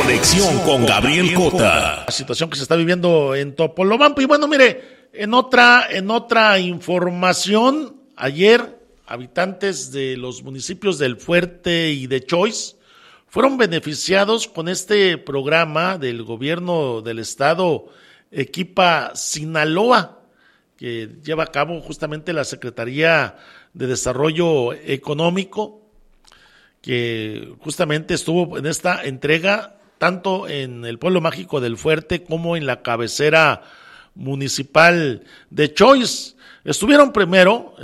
Conexión con Gabriel Cota. La situación que se está viviendo en Topolobampo. Y bueno, mire, en otra información, ayer habitantes de los municipios del Fuerte y de Choix fueron beneficiados con este programa del gobierno del estado Equipa Sinaloa, que lleva a cabo justamente la Secretaría de Desarrollo Económico, que justamente estuvo en esta entrega tanto en el pueblo mágico del Fuerte como en la cabecera municipal de Choix. Estuvieron primero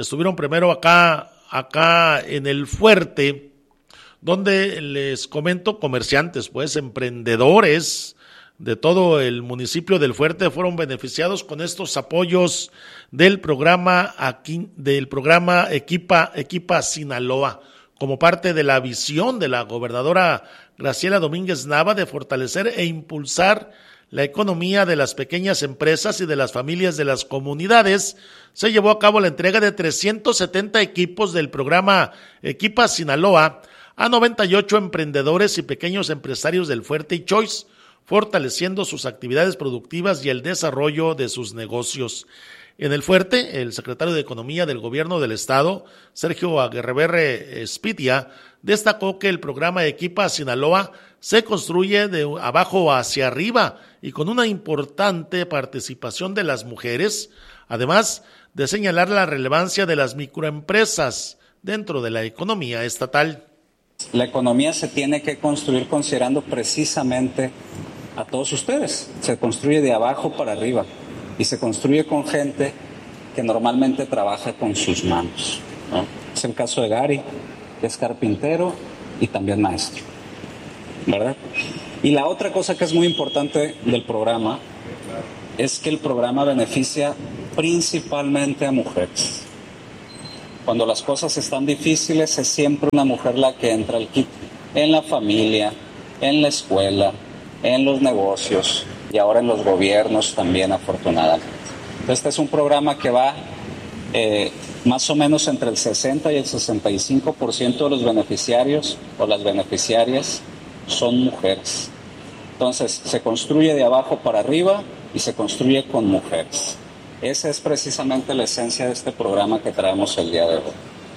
acá en el Fuerte, donde les comento, comerciantes, pues emprendedores de todo el municipio del Fuerte fueron beneficiados con estos apoyos del programa Equipa Sinaloa, como parte de la visión de la gobernadora Graciela Domínguez Nava de fortalecer e impulsar la economía de las pequeñas empresas y de las familias de las comunidades. Se llevó a cabo la entrega de 370 equipos del programa Equipa Sinaloa a 98 emprendedores y pequeños empresarios del Fuerte y Choix, fortaleciendo sus actividades productivas y el desarrollo de sus negocios. En el Fuerte, el secretario de Economía del Gobierno del Estado, Sergio Aguirreverre Espitia, destacó que el programa Equipa Sinaloa se construye de abajo hacia arriba y con una importante participación de las mujeres, además de señalar la relevancia de las microempresas dentro de la economía estatal. La economía se tiene que construir considerando precisamente a todos ustedes. Se construye de abajo para arriba. Y se construye con gente que normalmente trabaja con sus manos, ¿no? Es el caso de Gary, que es carpintero y también maestro, ¿verdad? Y la otra cosa que es muy importante del programa es que el programa beneficia principalmente a mujeres. Cuando las cosas están difíciles es siempre una mujer la que entra al kit, en la familia, en la escuela, en los negocios y ahora en los gobiernos también, afortunadamente. Este es un programa que va más o menos entre el 60 y el 65% de los beneficiarios o las beneficiarias son mujeres. Entonces se construye de abajo para arriba y se construye con mujeres. Esa es precisamente la esencia de este programa que traemos el día de hoy.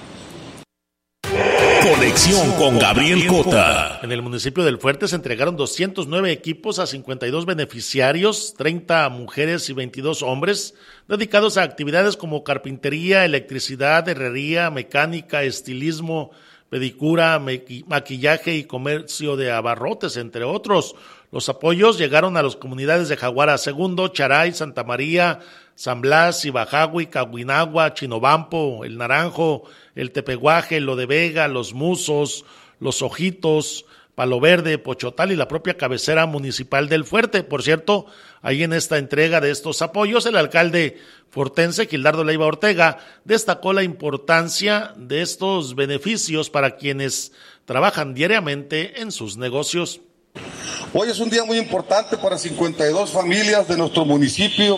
Conexión con Gabriel Cota. En el municipio del Fuerte se entregaron 209 equipos a 52 beneficiarios, 30 mujeres y 22 hombres, dedicados a actividades como carpintería, electricidad, herrería, mecánica, estilismo, pedicura, maquillaje y comercio de abarrotes, entre otros. Los apoyos llegaron a las comunidades de Jaguara II, Charay, Santa María, San Blas, Ibajagui, Cahuinagua, Chinobampo, El Naranjo, El Tepeguaje, Lo de Vega, Los Musos, Los Ojitos, Palo Verde, Pochotal y la propia cabecera municipal del Fuerte. Por cierto, ahí en esta entrega de estos apoyos, el alcalde fortense, Gildardo Leiva Ortega, destacó la importancia de estos beneficios para quienes trabajan diariamente en sus negocios. Hoy es un día muy importante para 52 familias de nuestro municipio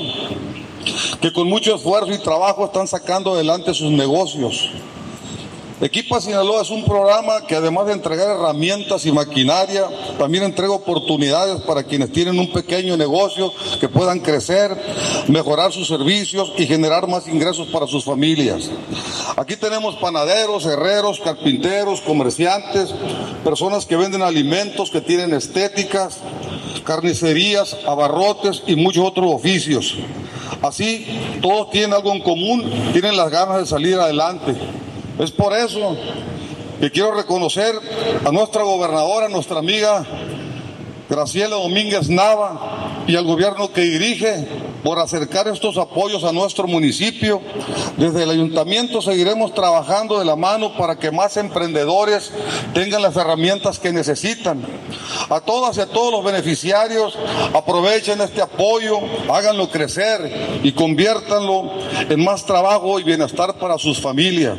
que con mucho esfuerzo y trabajo están sacando adelante sus negocios. Equipa Sinaloa es un programa que además de entregar herramientas y maquinaria, también entrega oportunidades para quienes tienen un pequeño negocio que puedan crecer, mejorar sus servicios y generar más ingresos para sus familias. Aquí tenemos panaderos, herreros, carpinteros, comerciantes, personas que venden alimentos, que tienen estéticas, carnicerías, abarrotes y muchos otros oficios. Así, todos tienen algo en común, tienen las ganas de salir adelante. Es por eso que quiero reconocer a nuestra gobernadora, nuestra amiga Graciela Domínguez Nava y al gobierno que dirige por acercar estos apoyos a nuestro municipio. Desde el ayuntamiento seguiremos trabajando de la mano para que más emprendedores tengan las herramientas que necesitan. A todas y a todos los beneficiarios, aprovechen este apoyo, háganlo crecer y conviértanlo en más trabajo y bienestar para sus familias.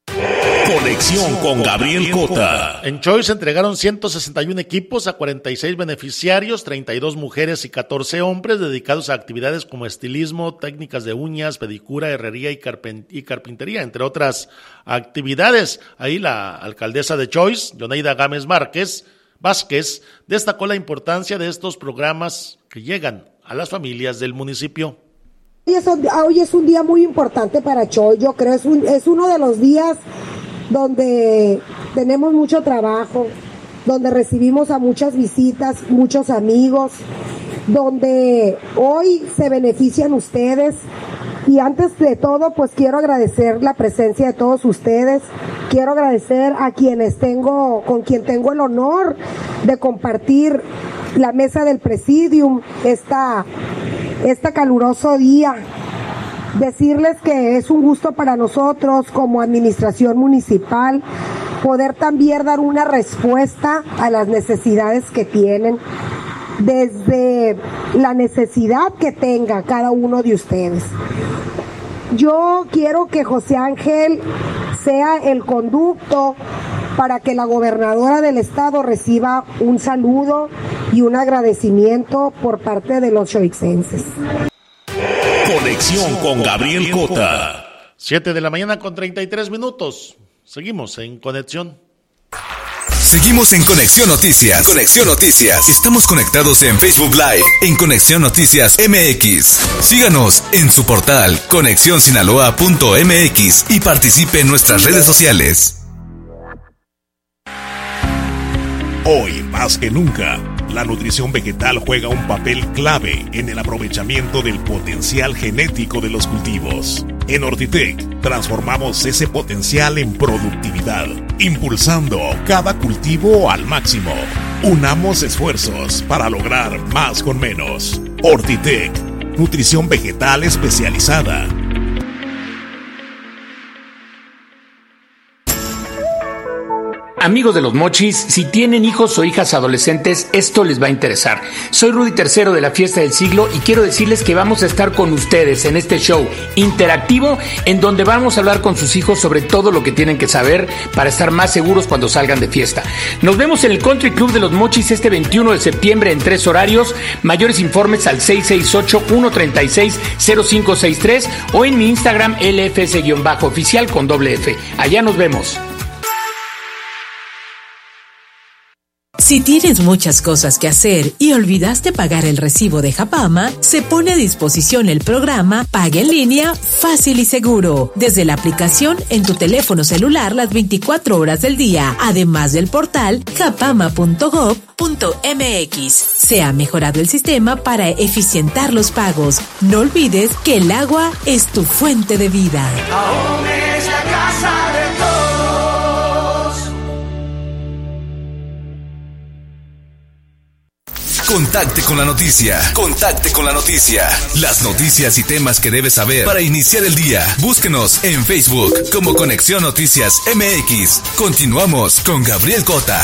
Conexión con Gabriel Cota. En Choix se entregaron 161 equipos a 46 beneficiarios, 32 mujeres y 14 hombres, dedicados a actividades como estilismo, técnicas de uñas, pedicura, herrería y carpintería, entre otras actividades. Ahí la alcaldesa de Choix, Yoneida Gámez Márquez, Vázquez destacó la importancia de estos programas que llegan a las familias del municipio. Hoy es un día muy importante para Choix, yo creo, es uno de los días donde tenemos mucho trabajo, donde recibimos a muchas visitas, muchos amigos, donde hoy se benefician ustedes. Y antes de todo, pues quiero agradecer la presencia de todos ustedes, quiero agradecer a con quien tengo el honor de compartir la mesa del Presidium, este caluroso día. Decirles que es un gusto para nosotros como administración municipal poder también dar una respuesta a las necesidades que tienen, desde la necesidad que tenga cada uno de ustedes. Yo quiero que José Ángel sea el conducto para que la gobernadora del estado reciba un saludo y un agradecimiento por parte de los choixenses. Conexión con Gabriel Cota. 7 de la mañana con 33 minutos. Seguimos en conexión. Seguimos en Conexión Noticias. Conexión Noticias. Estamos conectados en Facebook Live, en Conexión Noticias MX. Síganos en su portal conexionsinaloa.mx y participe en nuestras redes sociales. Hoy, más que nunca, la nutrición vegetal juega un papel clave en el aprovechamiento del potencial genético de los cultivos. En Ortitec, transformamos ese potencial en productividad, impulsando cada cultivo al máximo. Unamos esfuerzos para lograr más con menos. Ortitec, nutrición vegetal especializada. Amigos de los Mochis, si tienen hijos o hijas adolescentes, esto les va a interesar. Soy Rudy III de la Fiesta del Siglo y quiero decirles que vamos a estar con ustedes en este show interactivo en donde vamos a hablar con sus hijos sobre todo lo que tienen que saber para estar más seguros cuando salgan de fiesta. Nos vemos en el Country Club de los Mochis este 21 de septiembre en 3 horarios. Mayores informes al 668-136-0563 o en mi Instagram LFS-oficial con doble F. Allá nos vemos. Si tienes muchas cosas que hacer y olvidaste pagar el recibo de Japama, se pone a disposición el programa Paga en Línea Fácil y Seguro, desde la aplicación en tu teléfono celular las 24 horas del día, además del portal japama.gov.mx. Se ha mejorado el sistema para eficientar los pagos. No olvides que el agua es tu fuente de vida. Aún es la casa de todos. Contacte con la noticia. Contacte con la noticia. Las noticias y temas que debes saber para iniciar el día. Búsquenos en Facebook como Conexión Noticias MX. Continuamos con Gabriel Cota.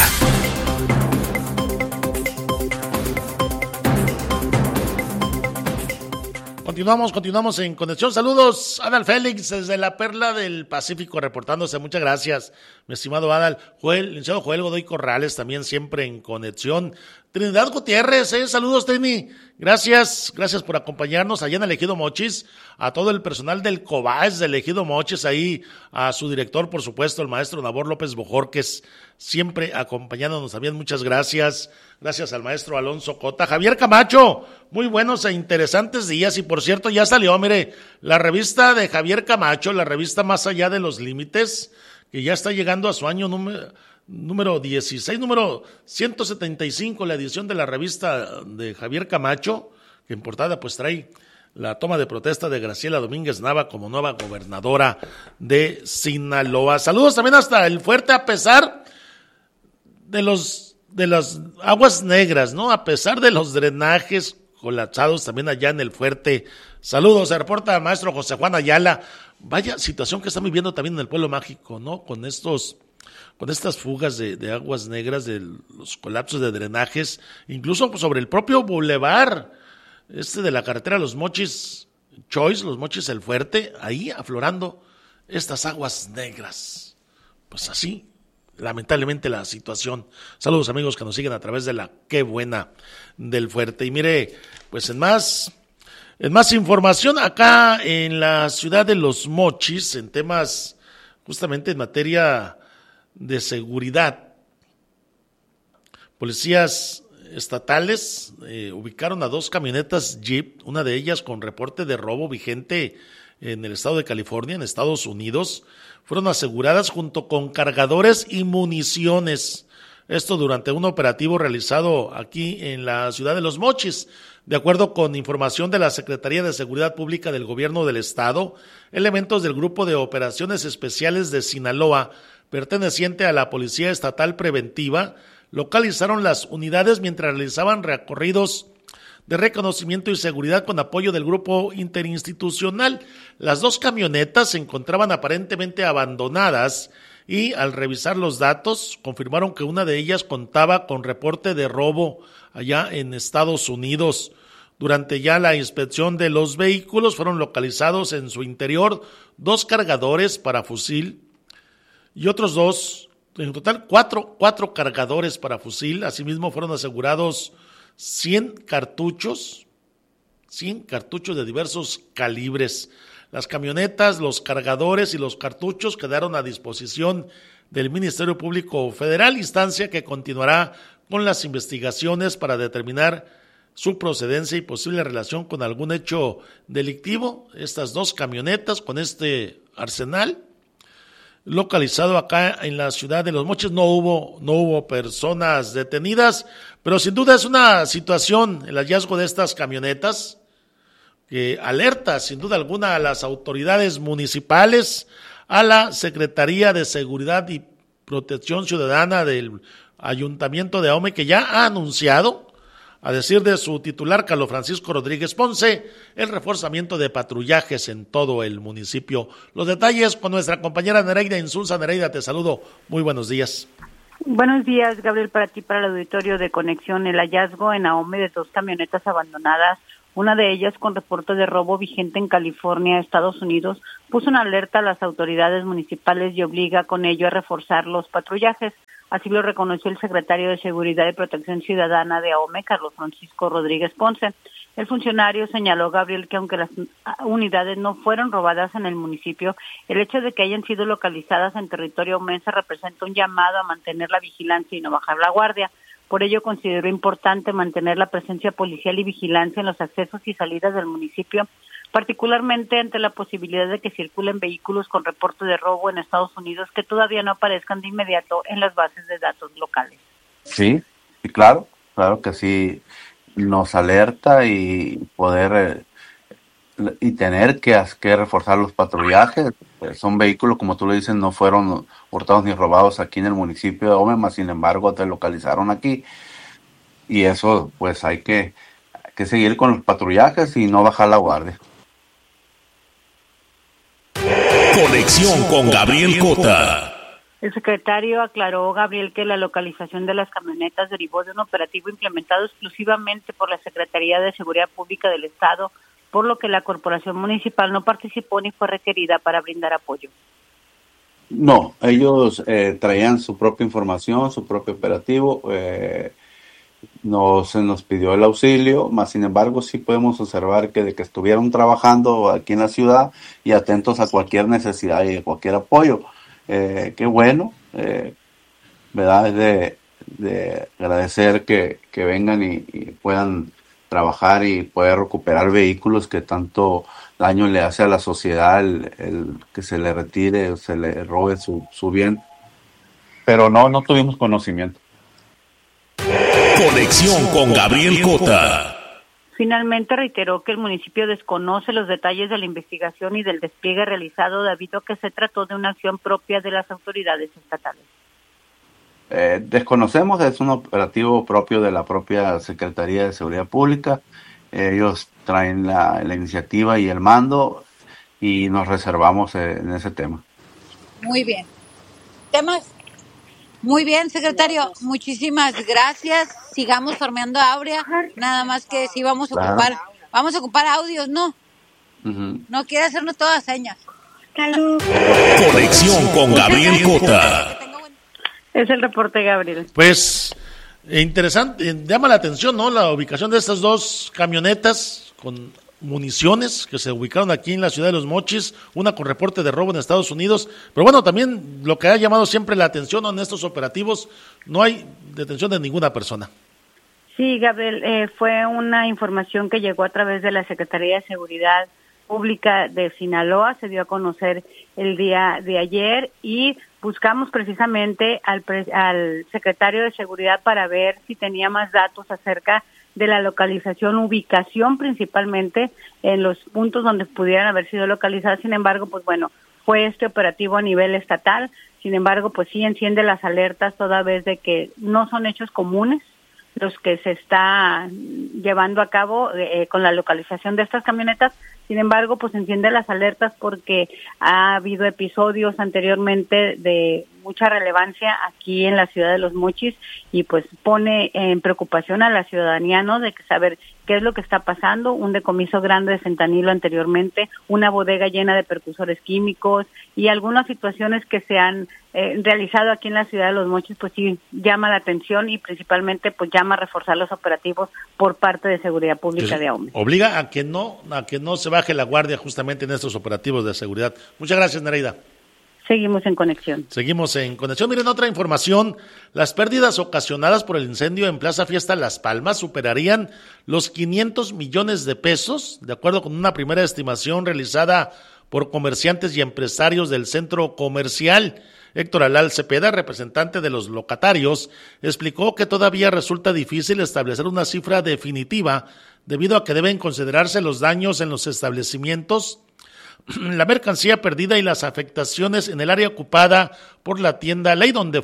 Continuamos en conexión. Saludos, Adal Félix, desde la Perla del Pacífico, reportándose. Muchas gracias, mi estimado Adal. Licenciado Joel Godoy Corrales, también siempre en conexión. Trinidad Gutiérrez, saludos, Trini. Gracias por acompañarnos allá en el Ejido Mochis. A todo el personal del COBAES del Ejido Mochis, ahí a su director, por supuesto, el maestro Nabor López Bojorques, siempre acompañándonos también. Muchas gracias. Gracias al maestro Alonso Cota. Javier Camacho, muy buenos e interesantes días. Y por cierto, ya salió, mire, la revista de Javier Camacho, la revista Más Allá de los Límites, que ya está llegando a su año número 16, número 175, la edición de la revista de Javier Camacho, que en portada pues trae la toma de protesta de Graciela Domínguez Nava como nueva gobernadora de Sinaloa. Saludos también hasta el Fuerte, a pesar de las aguas negras, ¿no? A pesar de los drenajes colapsados también allá en el Fuerte. Saludos, se reporta el maestro José Juan Ayala. Vaya situación que están viviendo también en el Pueblo Mágico, ¿no? Con estas fugas de aguas negras, de los colapsos de drenajes, incluso sobre el propio bulevar de la carretera Los Mochis Choix, Los Mochis El Fuerte, ahí aflorando estas aguas negras. Pues así, lamentablemente, la situación. Saludos, amigos que nos siguen a través de la Qué Buena del Fuerte. Y mire, pues en más información acá en la ciudad de Los Mochis, en temas justamente en materia de seguridad, Policías estatales ubicaron a 2 camionetas Jeep, una de ellas con reporte de robo vigente en el estado de California, en Estados Unidos. Fueron aseguradas junto con cargadores y municiones. Esto durante un operativo realizado aquí en la ciudad de Los Mochis. De acuerdo con información de la Secretaría de Seguridad Pública del Gobierno del Estado, elementos del Grupo de Operaciones Especiales de Sinaloa, perteneciente a la Policía Estatal Preventiva, localizaron las unidades mientras realizaban recorridos de reconocimiento y seguridad con apoyo del grupo interinstitucional. Las 2 camionetas se encontraban aparentemente abandonadas y al revisar los datos confirmaron que una de ellas contaba con reporte de robo allá en Estados Unidos. Durante ya la inspección de los vehículos fueron localizados en su interior 2 cargadores para fusil y otros 2, en total 4 cargadores para fusil. Asimismo fueron asegurados 100 cartuchos de diversos calibres. Las camionetas, los cargadores y los cartuchos quedaron a disposición del Ministerio Público Federal, instancia que continuará con las investigaciones para determinar su procedencia y posible relación con algún hecho delictivo. Estas 2 camionetas con este arsenal localizado acá en la ciudad de Los Mochis. No hubo personas detenidas, pero sin duda es una situación, el hallazgo de estas camionetas, que alerta sin duda alguna a las autoridades municipales, a la Secretaría de Seguridad y Protección Ciudadana del Ayuntamiento de Ahome, que ya ha anunciado, a decir de su titular, Carlos Francisco Rodríguez Ponce, el reforzamiento de patrullajes en todo el municipio. Los detalles con nuestra compañera Nereida Insulza. Nereida, te saludo. Muy buenos días. Buenos días, Gabriel, para ti, para el auditorio de Conexión. El hallazgo en Ahome de 2 camionetas abandonadas, una de ellas con reporte de robo vigente en California, Estados Unidos, puso en alerta a las autoridades municipales y obliga con ello a reforzar los patrullajes. Así lo reconoció el secretario de Seguridad y Protección Ciudadana de Ahome, Carlos Francisco Rodríguez Ponce. El funcionario señaló, Gabriel, que aunque las unidades no fueron robadas en el municipio, el hecho de que hayan sido localizadas en territorio omense representa un llamado a mantener la vigilancia y no bajar la guardia. Por ello consideró importante mantener la presencia policial y vigilancia en los accesos y salidas del municipio, particularmente ante la posibilidad de que circulen vehículos con reporte de robo en Estados Unidos que todavía no aparezcan de inmediato en las bases de datos locales. Sí, claro que sí, nos alerta y poder y tener que reforzar los patrullajes. Son vehículos, como tú lo dices, no fueron hurtados ni robados aquí en el municipio de Ahome, sin embargo te localizaron aquí, y eso pues hay que seguir con los patrullajes y no bajar la guardia. Conexión con Gabriel Cota. El secretario aclaró, Gabriel, que la localización de las camionetas derivó de un operativo implementado exclusivamente por la Secretaría de Seguridad Pública del Estado, por lo que la corporación municipal no participó ni fue requerida para brindar apoyo. No, ellos traían su propia información, su propio operativo, no se nos pidió el auxilio, más sin embargo sí podemos observar que de que estuvieron trabajando aquí en la ciudad y atentos a cualquier necesidad y a cualquier apoyo. Qué bueno, ¿verdad? De agradecer que vengan y puedan trabajar y poder recuperar vehículos que tanto daño le hace a la sociedad el que se le retire o se le robe su bien, pero no tuvimos conocimiento. Conexión con Gabriel Cota. Finalmente reiteró que el municipio desconoce los detalles de la investigación y del despliegue realizado debido a que se trató de una acción propia de las autoridades estatales. Desconocemos, es un operativo propio de la propia Secretaría de Seguridad Pública. Ellos traen la iniciativa y el mando y nos reservamos en ese tema. Muy bien. ¿Temas? Muy bien, secretario. Muchísimas gracias. Sigamos farmeando a Aurea. Nada más que sí vamos a ocupar audios, ¿no? Uh-huh. No quiere hacernos todas señas. Conexión con Gabriel Cota. Es el reporte, Gabriel. Pues interesante, llama la atención, ¿no? La ubicación de estas 2 camionetas con municiones que se ubicaron aquí en la ciudad de Los Mochis, una con reporte de robo en Estados Unidos, pero bueno, también lo que ha llamado siempre la atención en estos operativos, no hay detención de ninguna persona. Sí, Gabriel, fue una información que llegó a través de la Secretaría de Seguridad Pública de Sinaloa, se dio a conocer el día de ayer y buscamos precisamente al secretario de Seguridad para ver si tenía más datos acerca de la localización, ubicación principalmente en los puntos donde pudieran haber sido localizadas. Sin embargo, pues bueno, fue este operativo a nivel estatal. Sin embargo, pues sí enciende las alertas toda vez de que no son hechos comunes los que se está llevando a cabo con la localización de estas camionetas. Sin embargo, pues enciende las alertas porque ha habido episodios anteriormente de mucha relevancia aquí en la ciudad de Los Mochis y pues pone en preocupación a la ciudadanía, ¿no? De saber qué es lo que está pasando, un decomiso grande de fentanilo anteriormente, una bodega llena de precursores químicos y algunas situaciones que se han realizado aquí en la ciudad de Los Mochis, pues sí llama la atención y principalmente pues llama a reforzar los operativos por parte de Seguridad Pública de Aume. Obliga a que no se baje la guardia justamente en estos operativos de seguridad. Muchas gracias, Nereida. Seguimos en conexión. Miren, otra información. Las pérdidas ocasionadas por el incendio en Plaza Fiesta Las Palmas superarían los 500 millones de pesos, de acuerdo con una primera estimación realizada por comerciantes y empresarios del centro comercial. Héctor Alal Cepeda, representante de los locatarios, explicó que todavía resulta difícil establecer una cifra definitiva debido a que deben considerarse los daños en los establecimientos, la mercancía perdida y las afectaciones en el área ocupada por la tienda Ley, donde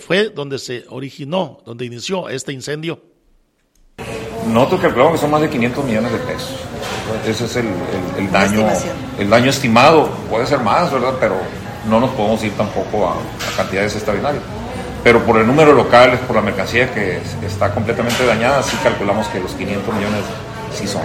inició este incendio. Nosotros calculamos que son más de 500 millones de pesos. Ese es el daño estimado. Puede ser más, ¿verdad? Pero no nos podemos ir tampoco a cantidades extraordinarias. Pero por el número de locales, por la mercancía que está completamente dañada, sí calculamos que los 500 millones sí son.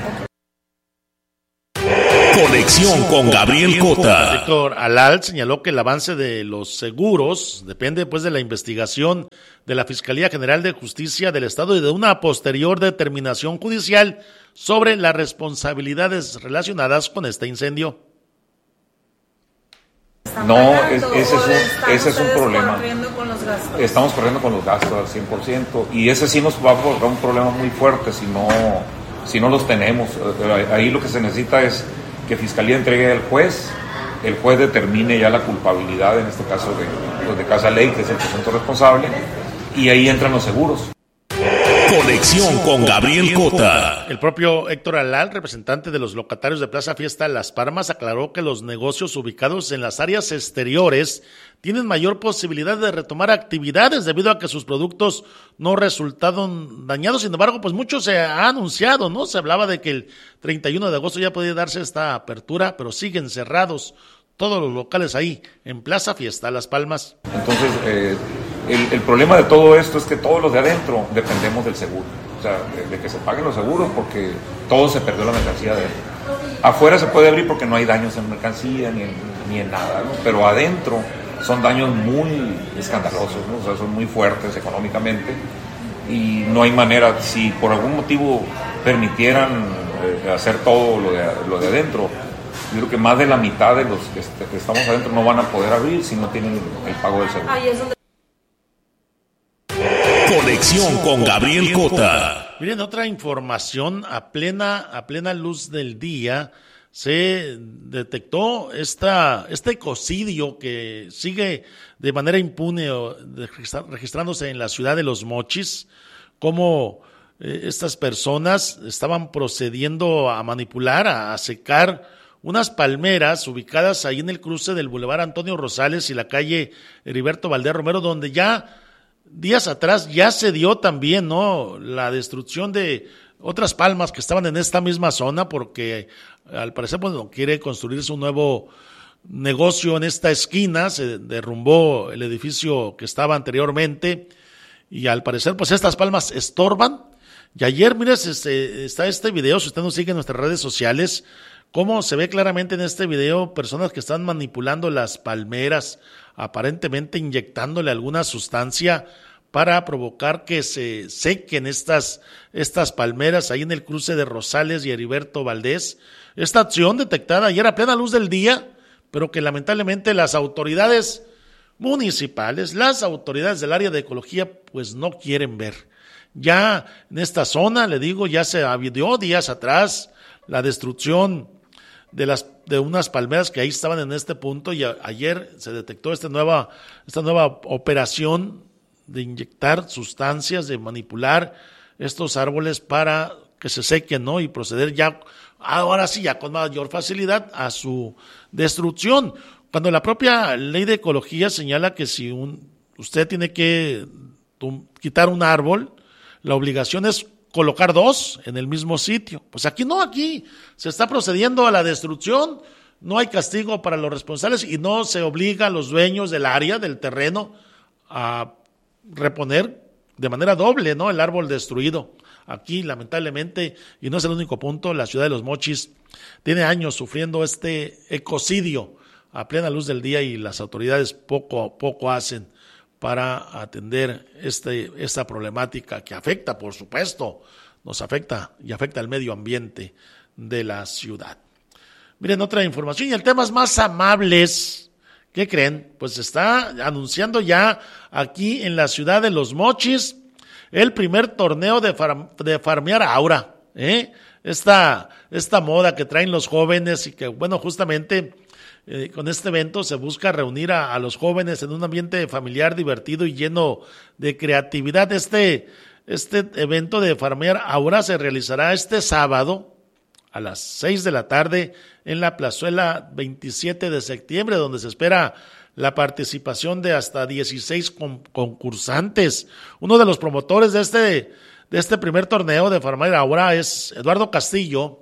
Conexión con Gabriel Cota. Héctor Alal señaló que el avance de los seguros depende pues de la investigación de la Fiscalía General de Justicia del Estado y de una posterior determinación judicial sobre las responsabilidades relacionadas con este incendio. No, ese es un problema. Estamos corriendo con los gastos al 100% y ese sí nos va a provocar un problema muy fuerte si no los tenemos. Ahí lo que se necesita es que Fiscalía entregue al juez, el juez determine ya la culpabilidad, en este caso de Casa Ley, que es el presunto responsable, y ahí entran los seguros. Conexión con Gabriel Cota. El propio Héctor Alal, representante de los locatarios de Plaza Fiesta Las Palmas, aclaró que los negocios ubicados en las áreas exteriores tienen mayor posibilidad de retomar actividades debido a que sus productos no resultaron dañados. Sin embargo, pues mucho se ha anunciado, ¿no? Se hablaba de que el 31 de agosto ya podía darse esta apertura, pero siguen cerrados todos los locales ahí en Plaza Fiesta Las Palmas. Entonces, el problema de todo esto es que todos los de adentro dependemos del seguro, o sea, de que se paguen los seguros porque todo se perdió la mercancía adentro. Afuera se puede abrir porque no hay daños en mercancía ni en nada, ¿no? Pero adentro son daños muy escandalosos, ¿no? O sea, son muy fuertes económicamente y no hay manera, si por algún motivo permitieran hacer todo lo de adentro, yo creo que más de la mitad de los que estamos adentro no van a poder abrir si no tienen el pago del seguro. Conexión con Gabriel Cota. Miren, otra información, a plena luz del día se detectó este ecocidio que sigue de manera impune registrándose en la ciudad de Los Mochis, como estas personas estaban procediendo a manipular, a secar unas palmeras ubicadas ahí en el cruce del Boulevard Antonio Rosales y la calle Heriberto Valdés Romero, donde ya días atrás ya se dio también, ¿no?, la destrucción de otras palmas que estaban en esta misma zona, porque al parecer quiere construirse un nuevo negocio en esta esquina. Se derrumbó el edificio que estaba anteriormente y al parecer pues estas palmas estorban. Y ayer, mire, está este video, si usted nos sigue en nuestras redes sociales, cómo se ve claramente en este video personas que están manipulando las palmeras, aparentemente inyectándole alguna sustancia para provocar que se sequen estas palmeras ahí en el cruce de Rosales y Heriberto Valdés. Esta acción detectada ayer a plena luz del día, pero que lamentablemente las autoridades municipales, las autoridades del área de ecología, pues no quieren ver. Ya en esta zona, le digo, ya se vio días atrás la destrucción de unas palmeras que ahí estaban en este punto, y ayer se detectó esta nueva operación de inyectar sustancias, de manipular estos árboles para que se sequen, ¿no? Y proceder ya, ahora sí, ya con mayor facilidad a su destrucción. Cuando la propia ley de ecología señala que si usted tiene que quitar un árbol, la obligación es colocar 2 en el mismo sitio. Pues aquí no, aquí se está procediendo a la destrucción, no hay castigo para los responsables y no se obliga a los dueños del área, del terreno, a reponer de manera doble, ¿no?, el árbol destruido. Aquí, lamentablemente, y no es el único punto, la ciudad de Los Mochis tiene años sufriendo este ecocidio a plena luz del día y las autoridades poco a poco hacen para atender esta problemática que afecta, por supuesto, nos afecta y afecta al medio ambiente de la ciudad. Miren, otra información y el temas más amables, ¿qué creen? Pues se está anunciando ya aquí en la ciudad de Los Mochis el primer torneo de farmear aura, esta moda que traen los jóvenes y que, bueno, justamente con este evento se busca reunir a los jóvenes en un ambiente familiar divertido y lleno de creatividad. Este evento de farmear aura se realizará este sábado a las 6 de la tarde en la plazuela 27 de septiembre, donde se espera la participación de hasta 16 concursantes. Uno de los promotores de este primer torneo de farmear aura es Eduardo Castillo,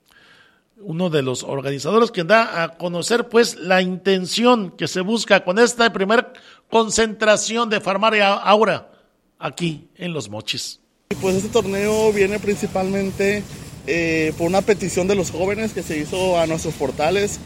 uno de los organizadores, quien da a conocer pues la intención que se busca con esta primera concentración de farmear aura aquí en Los Mochis. Pues este torneo viene principalmente por una petición de los jóvenes que se hizo a nuestros portales,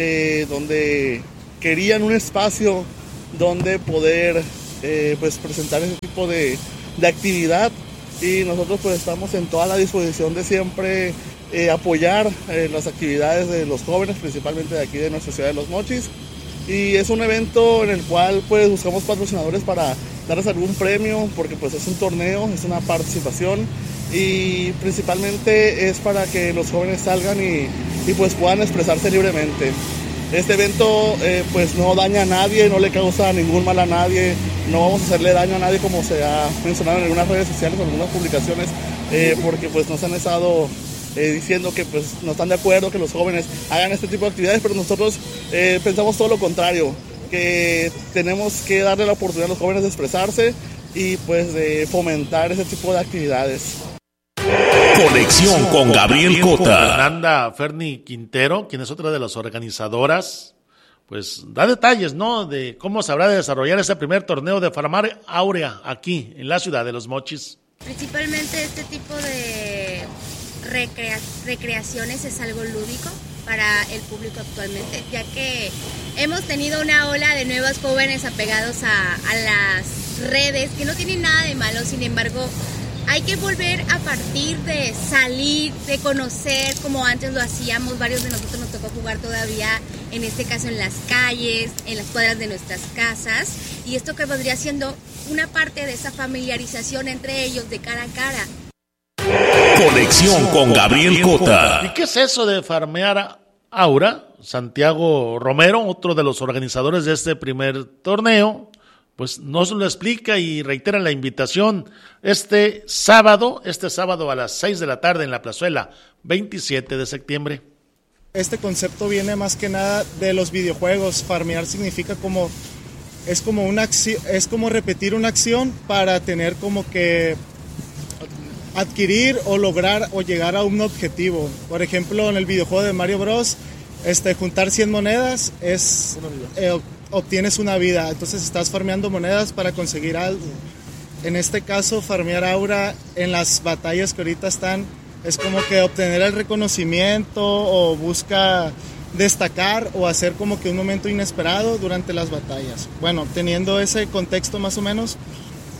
donde querían un espacio donde poder pues presentar ese tipo de actividad, y nosotros pues estamos en toda la disposición de siempre apoyar las actividades de los jóvenes, principalmente de aquí de nuestra ciudad de Los Mochis, y es un evento en el cual pues buscamos patrocinadores para darles algún premio, porque pues es un torneo, es una participación, y principalmente es para que los jóvenes salgan y pues puedan expresarse libremente. Este evento pues no daña a nadie, no le causa ningún mal a nadie, no vamos a hacerle daño a nadie, como se ha mencionado en algunas redes sociales o en algunas publicaciones, porque pues nos han estado diciendo que pues no están de acuerdo que los jóvenes hagan este tipo de actividades, pero nosotros pensamos todo lo contrario, que tenemos que darle la oportunidad a los jóvenes de expresarse y pues de fomentar ese tipo de actividades. Conexión con Gabriel Cota. Fernanda Ferni Quintero, quien es otra de las organizadoras, pues da detalles, ¿no?, de cómo se habrá de desarrollar ese primer torneo de farmear aura aquí en la ciudad de Los Mochis. Principalmente este tipo de recreaciones es algo lúdico para el público actualmente, ya que hemos tenido una ola de nuevos jóvenes apegados a las redes, que no tienen nada de malo. Sin embargo, hay que volver a partir de salir, de conocer como antes lo hacíamos. Varios de nosotros nos tocó jugar todavía, en este caso en las calles, en las cuadras de nuestras casas, y esto que vendría siendo una parte de esa familiarización entre ellos de cara a cara. Conexión con Gabriel Cota. ¿Y qué es eso de farmear aura? Santiago Romero, otro de los organizadores de este primer torneo, pues nos lo explica y reitera la invitación este sábado a las 6 de la tarde en la plazuela 27 de septiembre. Este concepto viene más que nada de los videojuegos. Farmear significa es como repetir una acción para tener como que adquirir o lograr o llegar a un objetivo. Por ejemplo, en el videojuego de Mario Bros, juntar 100 monedas obtienes una vida, entonces estás farmeando monedas para conseguir algo. En este caso, farmear aura en las batallas que ahorita están, es como que obtener el reconocimiento o busca destacar o hacer como que un momento inesperado durante las batallas. Bueno, teniendo ese contexto más o menos,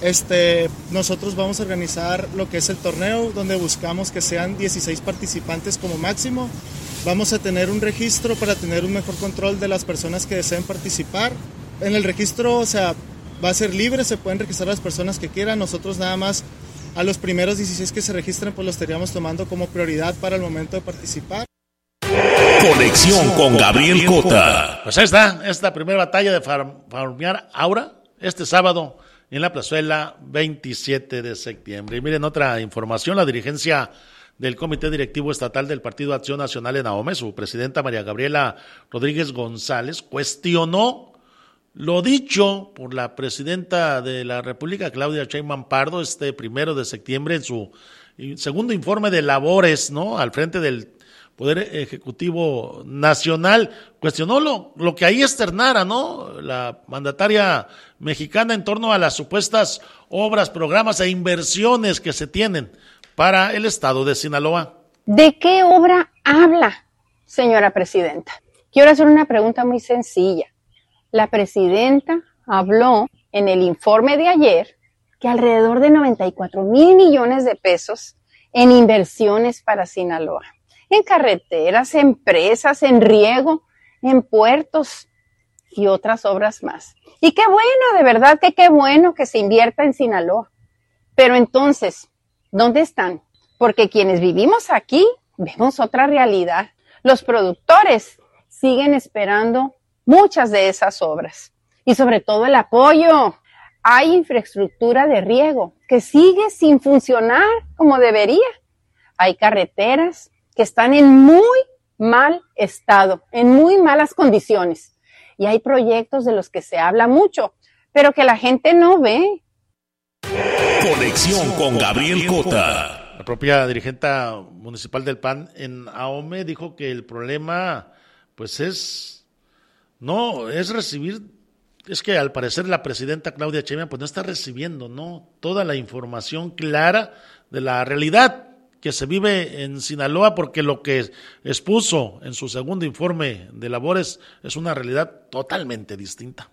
nosotros vamos a organizar lo que es el torneo, donde buscamos que sean 16 participantes como máximo. Vamos a tener un registro para tener un mejor control de las personas que deseen participar. En el registro, o sea, va a ser libre, se pueden registrar las personas que quieran. Nosotros nada más a los primeros 16 que se registren, pues los estaríamos tomando como prioridad para el momento de participar. Conexión con Gabriel Cota. Pues ahí está, esta primera batalla de farmear Aura, este sábado en la plazuela 27 de septiembre. Y miren otra información, la dirigencia del Comité Directivo Estatal del Partido Acción Nacional en Ahome, su presidenta María Gabriela Rodríguez González, cuestionó lo dicho por la presidenta de la República, Claudia Sheinbaum Pardo, este 1 de septiembre en su segundo informe de labores, ¿no?, al frente del Poder Ejecutivo Nacional. Cuestionó lo que ahí externara, ¿no?, la mandataria mexicana en torno a las supuestas obras, programas e inversiones que se tienen para el estado de Sinaloa. ¿De qué obra habla, señora presidenta? Quiero hacer una pregunta muy sencilla. La presidenta habló en el informe de ayer que alrededor de 94,000 millones de pesos en inversiones para Sinaloa, en carreteras, en presas, en riego, en puertos y otras obras más. Y qué bueno, de verdad que qué bueno que se invierta en Sinaloa. Pero entonces, ¿dónde están? Porque quienes vivimos aquí vemos otra realidad. Los productores siguen esperando muchas de esas obras y sobre todo el apoyo. Hay infraestructura de riego que sigue sin funcionar como debería. Hay carreteras que están en muy mal estado, en muy malas condiciones. Y hay proyectos de los que se habla mucho, pero que la gente no ve. Conexión con Gabriel Cota. La propia dirigente municipal del PAN en Ahome dijo que el problema, pues es que al parecer la presidenta Claudia Sheinbaum pues no está recibiendo, ¿no?, toda la información clara de la realidad que se vive en Sinaloa, porque lo que expuso en su segundo informe de labores es una realidad totalmente distinta.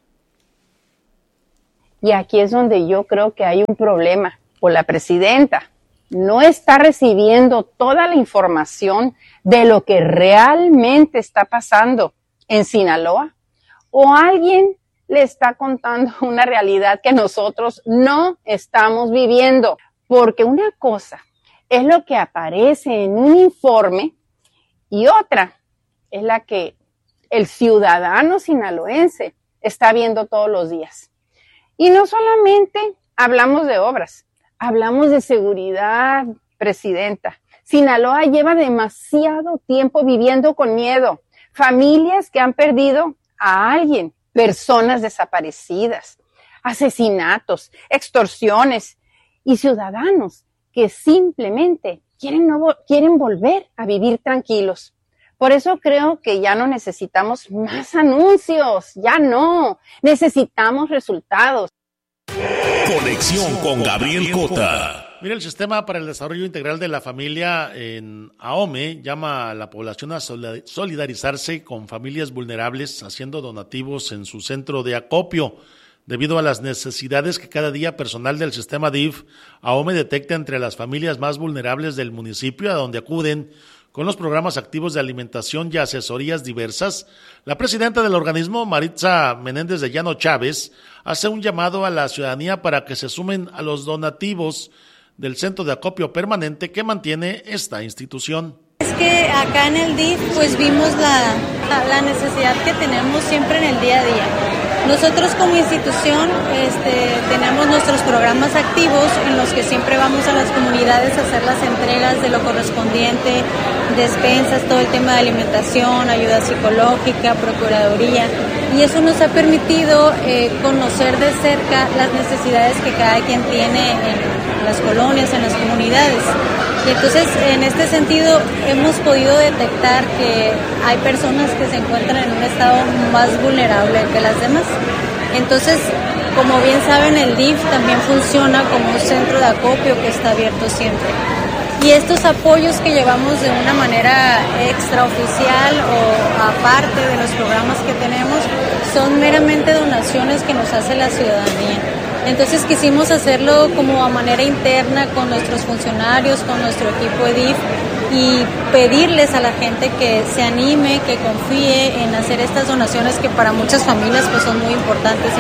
Y aquí es donde yo creo que hay un problema, o la presidenta no está recibiendo toda la información de lo que realmente está pasando en Sinaloa, o alguien le está contando una realidad que nosotros no estamos viviendo, porque una cosa es lo que aparece en un informe y otra es la que el ciudadano sinaloense está viendo todos los días. Y no solamente hablamos de obras, hablamos de seguridad, presidenta. Sinaloa lleva demasiado tiempo viviendo con miedo. Familias que han perdido a alguien, personas desaparecidas, asesinatos, extorsiones y ciudadanos que simplemente quieren volver a vivir tranquilos. Por eso creo que ya no necesitamos más anuncios, ya no, necesitamos resultados. Conexión con Gabriel Cota. Mira, el Sistema para el Desarrollo Integral de la Familia en Ahome llama a la población a solidarizarse con familias vulnerables haciendo donativos en su centro de acopio, debido a las necesidades que cada día personal del sistema DIF Ahome detecta entre las familias más vulnerables del municipio, a donde acuden con los programas activos de alimentación y asesorías diversas. La presidenta del organismo, Maritza Menéndez de Llano Chávez, hace un llamado a la ciudadanía para que se sumen a los donativos del centro de acopio permanente que mantiene esta institución. Es que acá en el DIF pues vimos la necesidad que tenemos siempre en el día a día. Nosotros como institución tenemos nuestros programas activos en los que siempre vamos a las comunidades a hacer las entregas de lo correspondiente, despensas, todo el tema de alimentación, ayuda psicológica, procuraduría, y eso nos ha permitido conocer de cerca las necesidades que cada quien tiene en las colonias, en las comunidades. Y entonces, en este sentido, hemos podido detectar que hay personas que se encuentran en un estado más vulnerable que las demás. Entonces, como bien saben, el DIF también funciona como un centro de acopio que está abierto siempre. Y estos apoyos que llevamos de una manera extraoficial o aparte de los programas que tenemos son meramente donaciones que nos hace la ciudadanía. Entonces quisimos hacerlo como a manera interna con nuestros funcionarios, con nuestro equipo EDIF, y pedirles a la gente que se anime, que confíe en hacer estas donaciones que para muchas familias pues son muy importantes.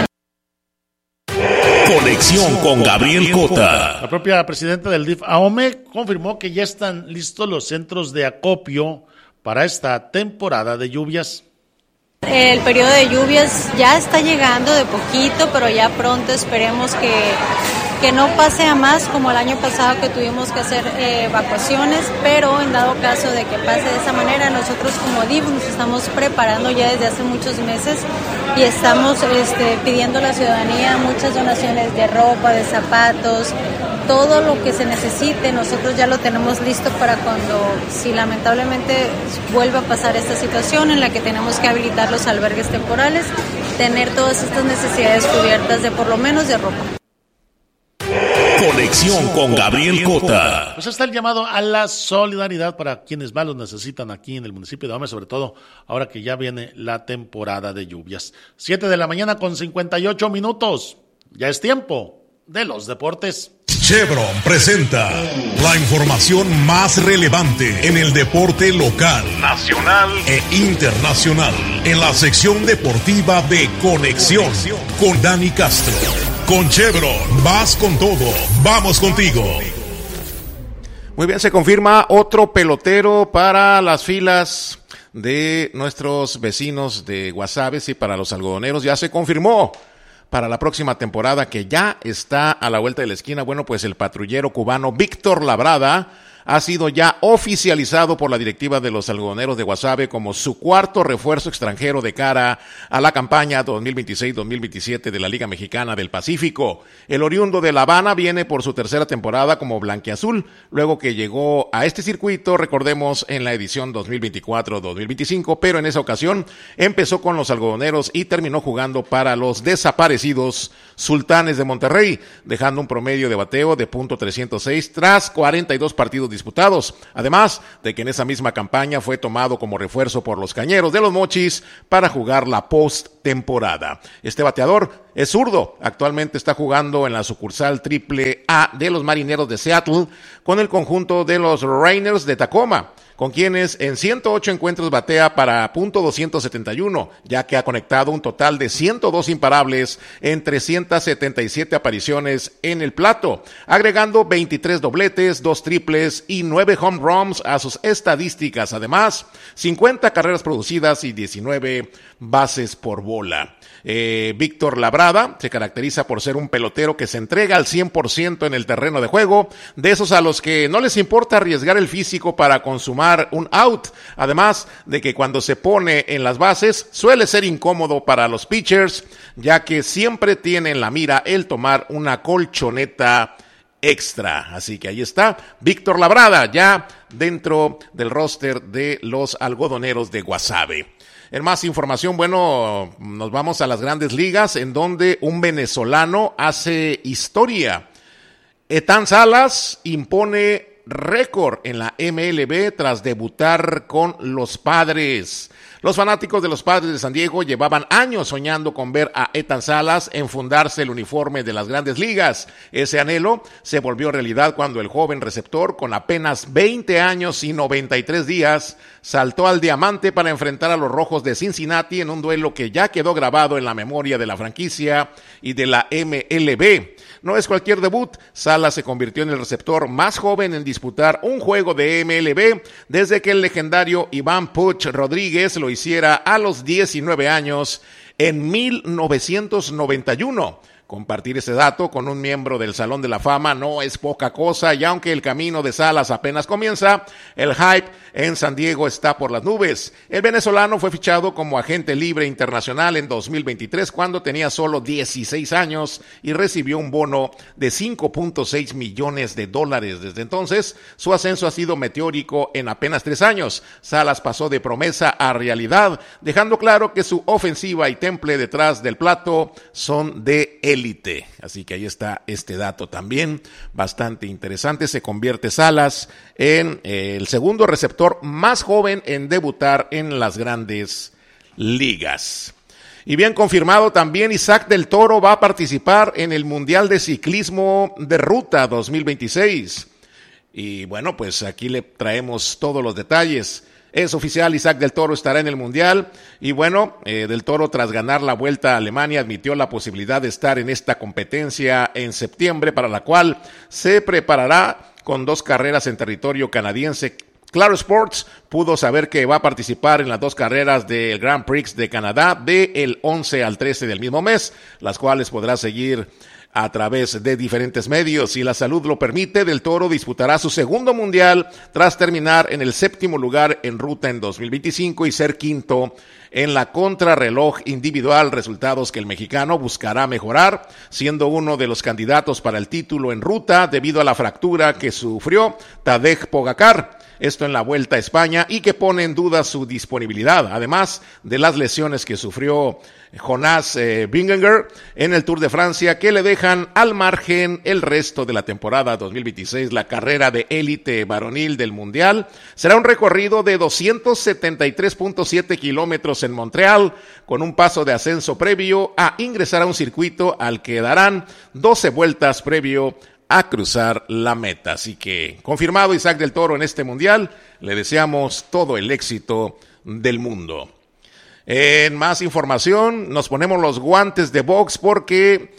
Conexión con Gabriel Cota. La propia presidenta del DIF AOME confirmó que ya están listos los centros de acopio para esta temporada de lluvias. El periodo de lluvias ya está llegando de poquito, pero ya pronto esperemos que no pase a más como el año pasado que tuvimos que hacer evacuaciones, pero en dado caso de que pase de esa manera, nosotros como DIF nos estamos preparando ya desde hace muchos meses y estamos pidiendo a la ciudadanía muchas donaciones de ropa, de zapatos, todo lo que se necesite. Nosotros ya lo tenemos listo para cuando, si lamentablemente vuelva a pasar esta situación en la que tenemos que habilitar los albergues temporales, tener todas estas necesidades cubiertas de por lo menos de ropa. Conexión con Gabriel Cota. Pues está el llamado a la solidaridad para quienes más lo necesitan aquí en el municipio de AOME, sobre todo ahora que ya viene la temporada de lluvias. 7:58 a.m. Ya es tiempo de los deportes. Chevron presenta la información más relevante en el deporte local, nacional e internacional en la sección deportiva de Conexión con Dani Castro. Con Chevron, vas con todo, vamos contigo. Muy bien, se confirma otro pelotero para las filas de nuestros vecinos de Guasave, y para los algodoneros ya se confirmó para la próxima temporada que ya está a la vuelta de la esquina. Bueno, pues el patrullero cubano Víctor Labrada ha sido ya oficializado por la directiva de los algodoneros de Guasave como su cuarto refuerzo extranjero de cara a la campaña 2026-2027 de la Liga Mexicana del Pacífico. El oriundo de La Habana viene por su tercera temporada como blanquiazul, luego que llegó a este circuito, recordemos, en la edición 2024-2025, pero en esa ocasión empezó con los algodoneros y terminó jugando para los desaparecidos Sultanes de Monterrey, dejando un promedio de bateo de .306 tras 42 partidos disputados, además de que en esa misma campaña fue tomado como refuerzo por los Cañeros de los Mochis para jugar la postemporada. Este bateador es zurdo, actualmente está jugando en la sucursal AAA de los Marineros de Seattle con el conjunto de los Rainers de Tacoma, con quienes en 108 encuentros batea para .271, ya que ha conectado un total de 102 imparables en 377 apariciones en el plato, agregando 23 dobletes, 2 triples y 9 home runs a sus estadísticas, además 50 carreras producidas y 19 bases por bola. Víctor Labrada se caracteriza por ser un pelotero que se entrega al 100% en el terreno de juego, de esos a los que no les importa arriesgar el físico para consumar un out, además de que cuando se pone en las bases suele ser incómodo para los pitchers, ya que siempre tiene en la mira el tomar una colchoneta extra. Así que ahí está Víctor Labrada ya dentro del roster de los algodoneros de Guasave. En más información, bueno, nos vamos a las Grandes Ligas, en donde un venezolano hace historia. Ethan Salas impone récord en la MLB tras debutar con los Padres. Los fanáticos de los Padres de San Diego llevaban años soñando con ver a Ethan Salas enfundarse el uniforme de las Grandes Ligas. Ese anhelo se volvió realidad cuando el joven receptor, con apenas 20 años y 93 días, saltó al diamante para enfrentar a los Rojos de Cincinnati en un duelo que ya quedó grabado en la memoria de la franquicia y de la MLB. No es cualquier debut. Salas se convirtió en el receptor más joven en disputar un juego de MLB desde que el legendario Iván Puch Rodríguez lo hiciera a los 19 años en 1991. Compartir ese dato con un miembro del Salón de la Fama no es poca cosa, y aunque el camino de Salas apenas comienza, el hype en San Diego está por las nubes. El venezolano fue fichado como agente libre internacional en 2023 cuando tenía solo 16 años y recibió un bono de $5.6 millones. Desde entonces, su ascenso ha sido meteórico en apenas 3 años. Salas pasó de promesa a realidad, dejando claro que su ofensiva y temple detrás del plato son de élite. Así que ahí está este dato también bastante interesante. Se convierte Salas en el segundo receptor más joven en debutar en las Grandes Ligas. Y bien confirmado también, Isaac del Toro va a participar en el Mundial de Ciclismo de Ruta 2026. Y bueno, pues aquí le traemos todos los detalles. Es oficial, Isaac del Toro estará en el Mundial. Y bueno, del Toro, tras ganar la Vuelta a Alemania, admitió la posibilidad de estar en esta competencia en septiembre, para la cual se preparará con 2 carreras en territorio canadiense. Claro Sports pudo saber que va a participar en las 2 carreras del Grand Prix de Canadá del 11 al 13 del mismo mes, las cuales podrá seguir a través de diferentes medios. Si la salud lo permite, del Toro disputará su segundo mundial tras terminar en el 7º lugar en ruta en 2025 y ser 5º en la contrarreloj individual, resultados que el mexicano buscará mejorar, siendo uno de los candidatos para el título en ruta debido a la fractura que sufrió Tadej Pogačar. Esto en la Vuelta a España, y que pone en duda su disponibilidad, además de las lesiones que sufrió Jonas Vingegaard en el Tour de Francia, que le dejan al margen el resto de la temporada 2026. La carrera de élite varonil del Mundial será un recorrido de 273.7 kilómetros en Montreal, con un paso de ascenso previo a ingresar a un circuito al que darán 12 vueltas previo a cruzar la meta. Así que confirmado Isaac del Toro en este Mundial, le deseamos todo el éxito del mundo. En más información, nos ponemos los guantes de box porque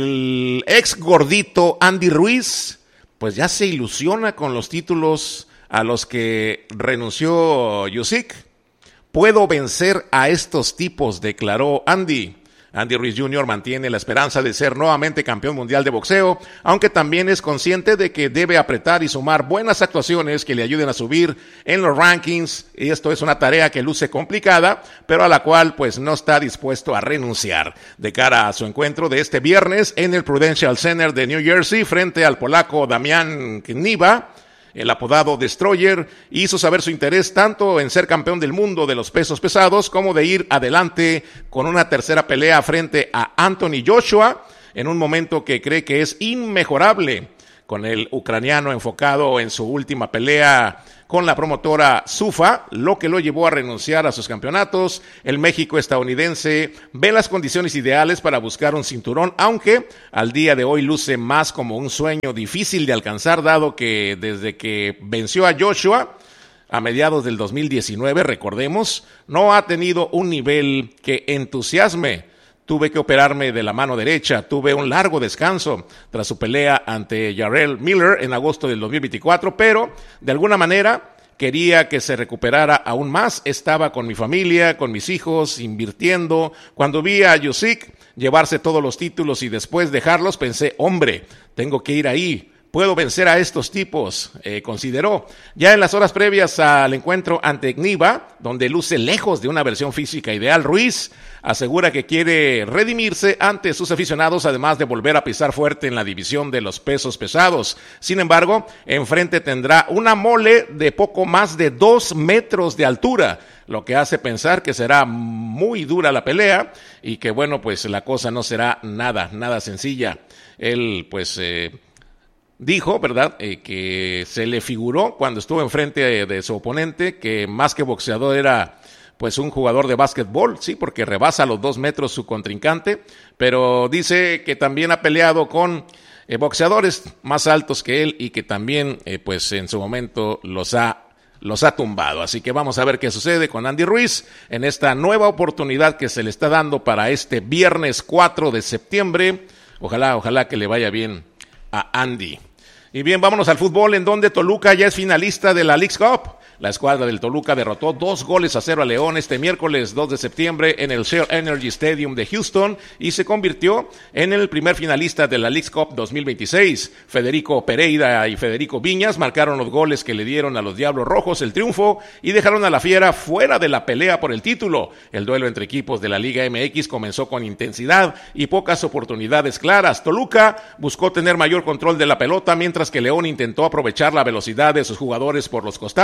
el ex gordito Andy Ruiz, pues ya se ilusiona con los títulos a los que renunció Usyk. Puedo vencer a estos tipos, declaró Andy. Andy Ruiz Jr. mantiene la esperanza de ser nuevamente campeón mundial de boxeo, aunque también es consciente de que debe apretar y sumar buenas actuaciones que le ayuden a subir en los rankings, y esto es una tarea que luce complicada, pero a la cual pues no está dispuesto a renunciar. De cara a su encuentro de este viernes en el Prudential Center de New Jersey frente al polaco Damian Kniba, el apodado Destroyer, hizo saber su interés tanto en ser campeón del mundo de los pesos pesados como de ir adelante con una tercera pelea frente a Anthony Joshua en un momento que cree que es inmejorable, con el ucraniano enfocado en su última pelea con la promotora Zuffa, lo que lo llevó a renunciar a sus campeonatos. El México estadounidense ve las condiciones ideales para buscar un cinturón, aunque al día de hoy luce más como un sueño difícil de alcanzar, dado que desde que venció a Joshua a mediados del 2019, recordemos, no ha tenido un nivel que entusiasme. Tuve que operarme de la mano derecha, tuve un largo descanso tras su pelea ante Jarrell Miller en agosto del 2024, pero de alguna manera quería que se recuperara aún más. Estaba con mi familia, con mis hijos, invirtiendo. Cuando vi a Usyk llevarse todos los títulos y después dejarlos, pensé, hombre, tengo que ir ahí. Puedo vencer a estos tipos, consideró. Ya en las horas previas al encuentro ante Kniba, donde luce lejos de una versión física ideal, Ruiz asegura que quiere redimirse ante sus aficionados, además de volver a pisar fuerte en la división de los pesos pesados. Sin embargo, enfrente tendrá una mole de poco más de 2 metros de altura, lo que hace pensar que será muy dura la pelea y que, bueno, pues la cosa no será nada sencilla. Él, pues, dijo, ¿verdad?, que se le figuró cuando estuvo enfrente de su oponente que más que boxeador era pues un jugador de básquetbol, sí, porque rebasa los 2 metros su contrincante, pero dice que también ha peleado con boxeadores más altos que él y que también pues en su momento los ha tumbado. Así que vamos a ver qué sucede con Andy Ruiz en esta nueva oportunidad que se le está dando para este viernes 4 de septiembre. Ojalá que le vaya bien a Andy. Y bien, vámonos al fútbol, en donde Toluca ya es finalista de la Leagues Cup. La escuadra del Toluca derrotó 2-0 a León este miércoles 2 de septiembre en el Shell Energy Stadium de Houston y se convirtió en el primer finalista de la Leagues Cup 2026. Federico Pereira y Federico Viñas marcaron los goles que le dieron a los Diablos Rojos el triunfo y dejaron a la Fiera fuera de la pelea por el título. El duelo entre equipos de la Liga MX comenzó con intensidad y pocas oportunidades claras. Toluca buscó tener mayor control de la pelota, mientras que León intentó aprovechar la velocidad de sus jugadores por los costados.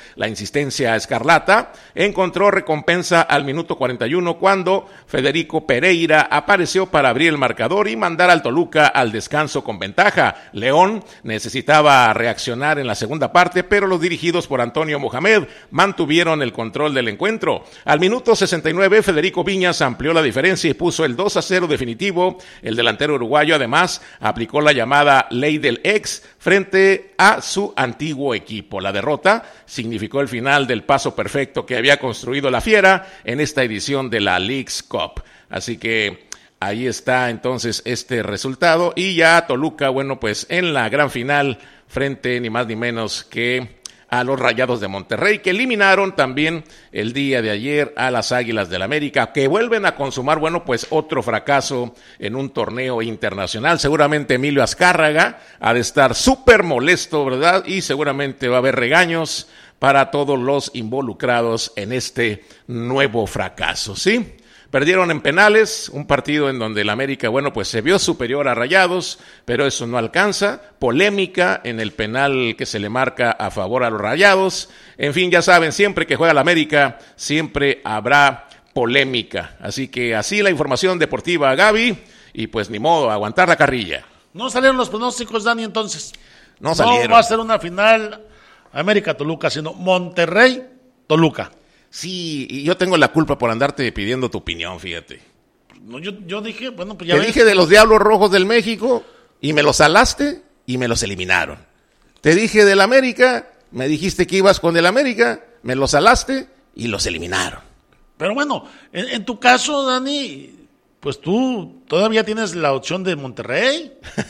La insistencia escarlata encontró recompensa al minuto 41 cuando Federico Pereira apareció para abrir el marcador y mandar al Toluca al descanso con ventaja. León necesitaba reaccionar en la segunda parte, pero los dirigidos por Antonio Mohamed mantuvieron el control del encuentro. Al minuto 69, Federico Viñas amplió la diferencia y puso el 2-0 definitivo. El delantero uruguayo además aplicó la llamada ley del ex frente a su antiguo equipo. La derrota significó el final del paso perfecto que había construido la Fiera en esta edición de la Leagues Cup. Así que ahí está entonces este resultado y ya Toluca, bueno, pues en la gran final frente ni más ni menos que a los Rayados de Monterrey, que eliminaron también el día de ayer a las Águilas del América, que vuelven a consumar, bueno, pues otro fracaso en un torneo internacional. Seguramente Emilio Azcárraga ha de estar súper molesto, ¿verdad? Y seguramente va a haber regaños para todos los involucrados en este nuevo fracaso, ¿sí? Perdieron en penales, un partido en donde el América, bueno, pues se vio superior a Rayados, pero eso no alcanza. Polémica en el penal que se le marca a favor a los Rayados. En fin, ya saben, siempre que juega el América, siempre habrá polémica. Así que así la información deportiva, Gaby, y pues ni modo, aguantar la carrilla. No salieron los pronósticos, Dani, entonces. No salieron. No va a ser una final América-Toluca, sino Monterrey-Toluca. Sí, y yo tengo la culpa por andarte pidiendo tu opinión, fíjate. No, yo dije, bueno, pues ya Te ves. dije de los Diablos Rojos del México y me los salaste y me los eliminaron. Te dije del América, me dijiste que ibas con el América, me los salaste y los eliminaron. Pero bueno, en tu caso, Dani, pues tú todavía tienes la opción de Monterrey,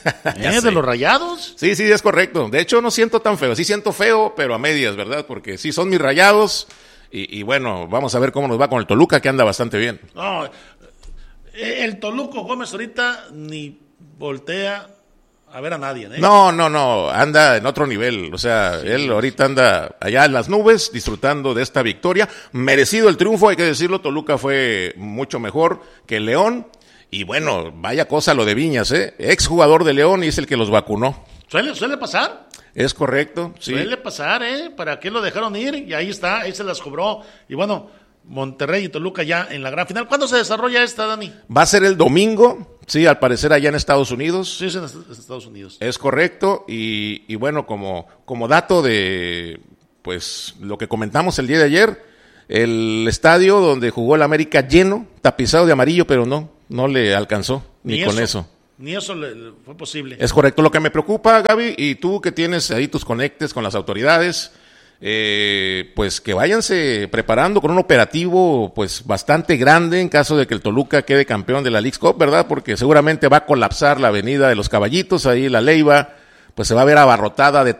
de los Rayados. Sí, es correcto. De hecho, no siento tan feo. Sí siento feo, pero a medias, ¿verdad? Porque sí son mis Rayados. Y bueno, vamos a ver cómo nos va con el Toluca, que anda bastante bien. No, el Toluco Gómez ahorita ni voltea a ver a nadie, ¿eh? No, anda en otro nivel. O sea, sí, él ahorita anda allá en las nubes, disfrutando de esta victoria. Merecido el triunfo, hay que decirlo. Toluca fue mucho mejor que el León. Y bueno, vaya cosa lo de Viñas, exjugador de León y es el que los vacunó. ¿Suele pasar? Es correcto, sí. Suele pasar, ¿para qué lo dejaron ir? Y ahí está, ahí se las cobró. Y bueno, Monterrey y Toluca ya en la gran final. ¿Cuándo se desarrolla esta, Dani? Va a ser el domingo, sí, al parecer allá en Estados Unidos. Sí, es en Estados Unidos. Es correcto, y bueno, como dato de, pues, lo que comentamos el día de ayer, el estadio donde jugó el América lleno, tapizado de amarillo, pero no le alcanzó, ni con eso. Ni eso fue posible. Es correcto. Lo que me preocupa, Gaby, y tú que tienes ahí tus conectes con las autoridades, pues que váyanse preparando con un operativo pues bastante grande en caso de que el Toluca quede campeón de la Leagues Cup, ¿verdad? Porque seguramente va a colapsar la avenida de los Caballitos, ahí la Leiva, pues se va a ver abarrotada de